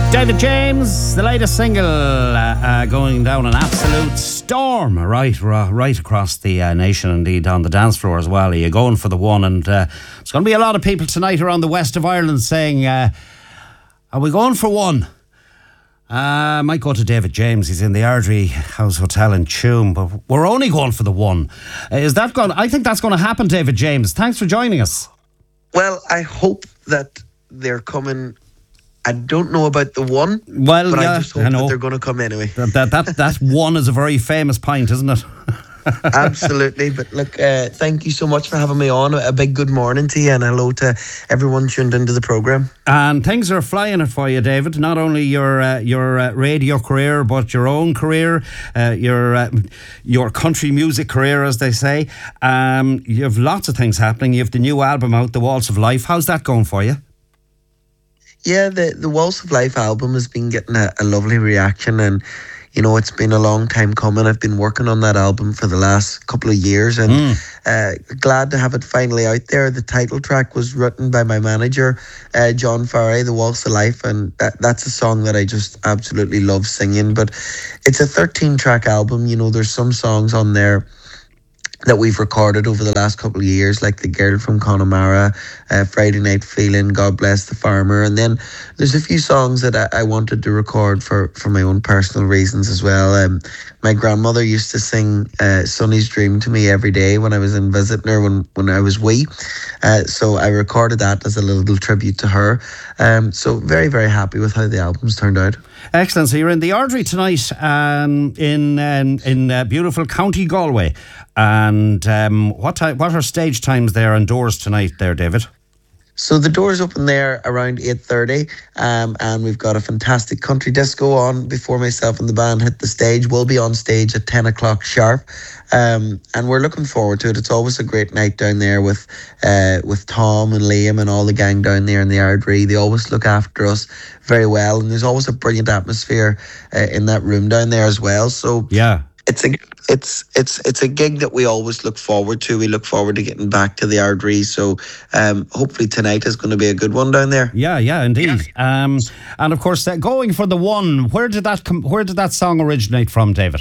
David James, the latest single, going down an absolute storm right across the nation, indeed on the dance floor as well. Are you going for the one? And there's going to be a lot of people tonight around the west of Ireland saying, are we going for one? Might go to David James. He's in the Ardrey House Hotel in Tuam, but we're only going for the one. Is that going? I think that's going to happen, David James. Thanks for joining us. Well, I hope that they're coming. I don't know about the one, well, but yeah, I just hope that they're going to come anyway. That one is a very famous pint, isn't it? Absolutely. But look, thank you so much for having me on. A big good morning to you, and hello to everyone tuned into the programme. And things are flying it for you, David. Not only your radio career, but your own career, your country music career, as they say. You have lots of things happening. You have the new album out, The Waltz of Life. How's that going for you? Yeah, the Waltz of Life album has been getting a lovely reaction, and you know, it's been a long time coming. I've been working on that album for the last couple of years, and glad to have it finally out there. The title track was written by my manager, John Farry, The Waltz of Life, and that's a song that I just absolutely love singing. But it's a 13-track album. You know, there's some songs on there that we've recorded over the last couple of years, like The Girl from Connemara, Friday Night Feeling, God Bless the Farmer. And then there's a few songs that I wanted to record for my own personal reasons as well. My grandmother used to sing Sonny's Dream to me every day when I was in visiting her when I was wee. So I recorded that as a little tribute to her. So very, very happy with how the album's turned out. Excellent. So you're in the Ardrey tonight in beautiful County Galway. And what are stage times there and doors tonight there, David? So the doors open there around 8:30, and we've got a fantastic country disco on before myself and the band hit the stage. We'll be on stage at 10 o'clock sharp, and we're looking forward to it. It's always a great night down there with Tom and Liam and all the gang down there in the Ardrey. They always look after us very well, and there's always a brilliant atmosphere in that room down there as well. So yeah. It's a gig that we always look forward to. We look forward to getting back to the Ardrey. So hopefully tonight is going to be a good one down there. Yeah, indeed. And of course, going for the one. Where did that song originate from, David?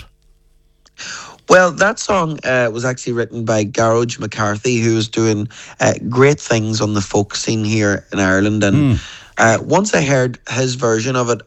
Well, that song was actually written by Garage McCarthy, who is doing great things on the folk scene here in Ireland. And once I heard his version of it,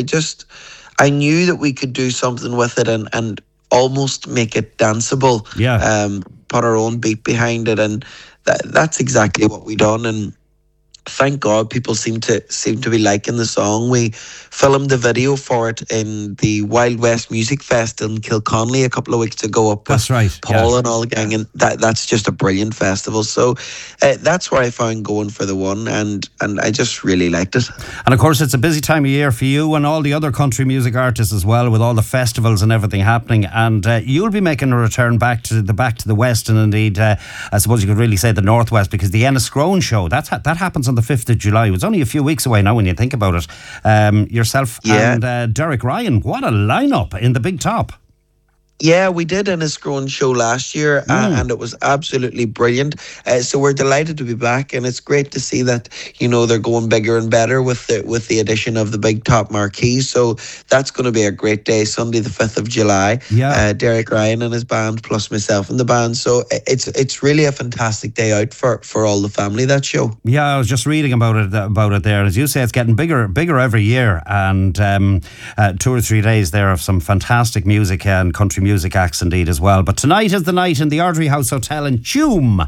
I knew that we could do something with it and almost make it danceable. Yeah. Put our own beat behind it, and that's exactly what we done. And thank God people seem to be liking the song. We filmed the video for it in the Wild West Music Fest in Kilconnelly a couple of weeks ago. Up that's right, Paul and all the gang, and that's just a brilliant festival. So that's where I found going for the one, and I just really liked it. And of course, it's a busy time of year for you and all the other country music artists as well, with all the festivals and everything happening. And you'll be making a return back to the west, and indeed, I suppose you could really say the northwest, because the Enniscrone show that happens on the 5th of July. It's only a few weeks away now when you think about it. Yourself and Derek Ryan, what a lineup in the Big Top. Yeah, we did an Enniscrone show last year, and it was absolutely brilliant. So we're delighted to be back, and it's great to see that, you know, they're going bigger and better with the addition of the Big Top marquee. So that's going to be a great day, Sunday the 5th of July. Yeah. Derek Ryan and his band, plus myself and the band. So it's really a fantastic day out for all the family, that show. Yeah, I was just reading about it there. As you say, it's getting bigger every year, and 2 or 3 days there of some fantastic music and country music acts indeed as well. But tonight is the night in the Ardrey House Hotel in Tuam.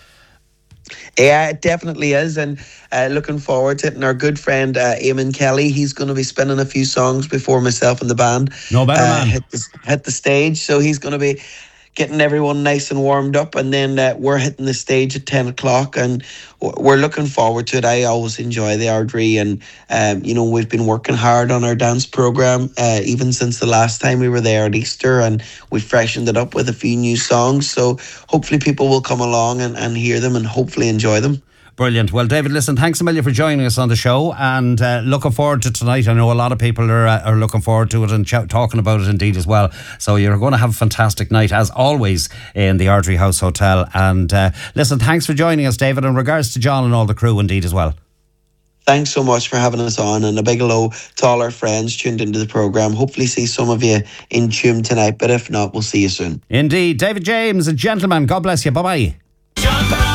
Yeah, it definitely is, and looking forward to it. And our good friend Eamon Kelly, he's going to be spinning a few songs before myself and the band no better man hit the stage. So he's going to be getting everyone nice and warmed up, and then we're hitting the stage at 10 o'clock, and we're looking forward to it. I always enjoy the Ardrey, and you know, we've been working hard on our dance programme even since the last time we were there at Easter, and we freshened it up with a few new songs. So hopefully people will come along and hear them and hopefully enjoy them. Brilliant. Well, David, listen, thanks a million for joining us on the show, and looking forward to tonight. I know a lot of people are looking forward to it and talking about it indeed as well. So you're going to have a fantastic night, as always, in the Ardrey House Hotel. And listen, thanks for joining us, David, in regards to John and all the crew indeed as well. Thanks so much for having us on, and a big hello to all our friends tuned into the programme. Hopefully see some of you in tune tonight, but if not, we'll see you soon. Indeed. David James, a gentleman. God bless you. Bye-bye.